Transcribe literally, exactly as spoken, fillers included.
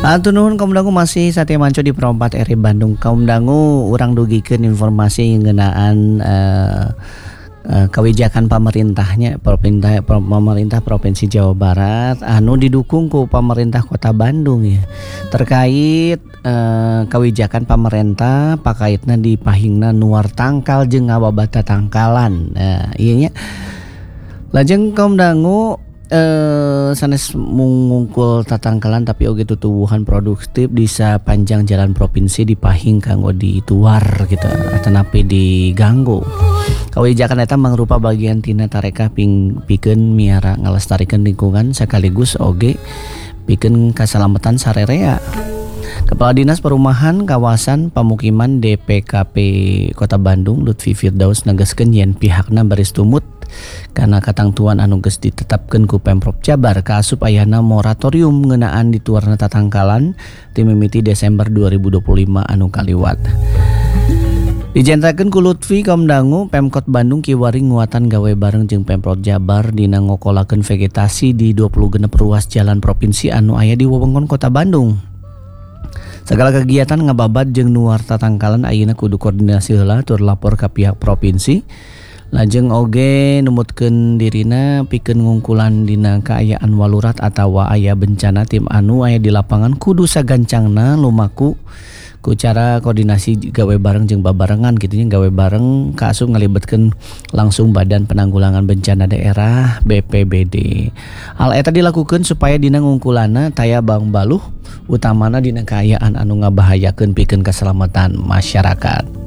Atur nuhun kaum dangu masih Satya Manco di Perompat R I Bandung. Kaum dangu urang dugikeun informasi ngeunaan eh, eh, kebijakan pemerintahnya pemerintah pemerintah Provinsi Jawa Barat anu didukung ku pemerintah Kota Bandung ya. Terkait eh, kebijakan pemerintah pakaitna di pahingna nuar tangkal jeung ngababata tangkalan. Nah, ieu nya lajeng kaum dangu Eh, sanes mengungkul tatangkalan tapi oge tutuwuhan produktif di sapanjang jalan provinsi di Pahing kanggo dituar gitu atanapi diganggu. Kawijakan eta mangrupa bagian tina tarekah ping pikeun miara ngalestarikeun lingkungan sekaligus oge pikeun kasalamatan sarerea. Kepala Dinas Perumahan Kawasan Pemukiman D P K P Kota Bandung Lutfi Firdaus negaskeun yen pihakna baris tumut karena katangtuan anu geus ditetapkeun ku Pemprov Jabar kaasup ayana moratorium ngeunaan dituarna tatangkalan ti mimiti Desember dua ribu dua puluh lima anu kaliwat. Dijantakeun ku Lutfi kaum dangu Pemkot Bandung kiwari nguatan gawe bareng jeung Pemprov Jabar dina ngokolakeun vegetasi di dua puluh genep ruas jalan provinsi anu aya di wewengkon Kota Bandung. Segala kegiatan ngababat jeung nuar tatangkalan ayeuna kudu koordinasi heula tur lapor ka pihak provinsi. Lajeng oge numutkeun dirina pikeun ngungkulan dina kaayaan walurat atawa aya bencana tim anu aya di lapangan kudu sagancangna lumaku ku cara koordinasi gawe bareng jeung babarengan kitu nya gawe bareng kaasup ngalibetkeun langsung Badan Penanggulangan Bencana Daerah B P B D. Hal eta dilakukeun supaya dina ngungkulanna taya bang baluh utamana dina kaayaan anu ngabahayakeun pikeun keselamatan masyarakat.